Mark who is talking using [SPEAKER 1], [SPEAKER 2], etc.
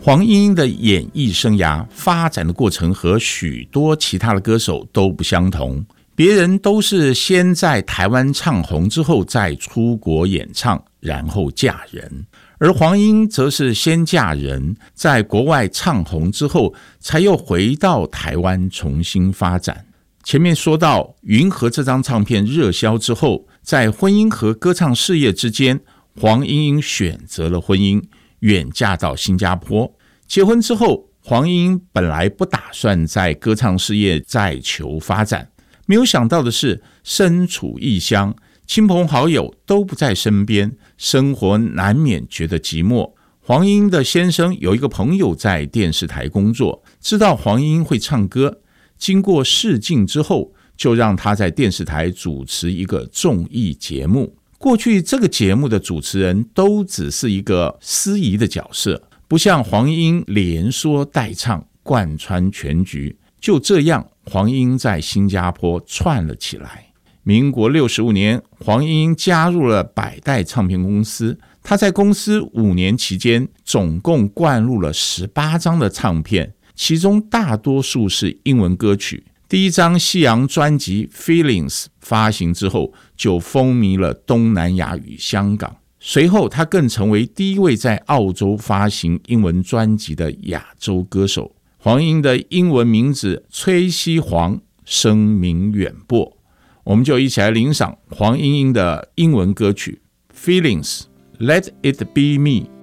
[SPEAKER 1] 黄莺莺的演艺生涯发展的过程和许多其他的歌手都不相同，别人都是先在台湾唱红之后再出国演唱，然后嫁人，而黄莺则是先嫁人，在国外唱红之后才又回到台湾重新发展。前面说到云和这张唱片热销之后，在婚姻和歌唱事业之间，黄莺莺选择了婚姻，远嫁到新加坡。结婚之后，黄莺莺本来不打算在歌唱事业再求发展，没有想到的是，身处异乡，亲朋好友都不在身边，生活难免觉得寂寞。黄莺莺的先生有一个朋友在电视台工作，知道黄莺莺会唱歌，经过试镜之后，就让她在电视台主持一个综艺节目。过去这个节目的主持人都只是一个司仪的角色，不像黄莺莺连说带唱，贯穿全局。就这样，黄莺莺在新加坡串了起来。民国65年，黄莺莺加入了百代唱片公司。她在公司5年期间，总共灌录了18张的唱片，其中大多数是英文歌曲。第一张西洋专辑 Feelings 发行之后，就风靡了东南亚与香港。随后她更成为第一位在澳洲发行英文专辑的亚洲歌手。黄莺莺的英文名字崔西黄，声名远播。我们就一起来欣赏黄莺莺的英文歌曲 Feelings Let It Be Me。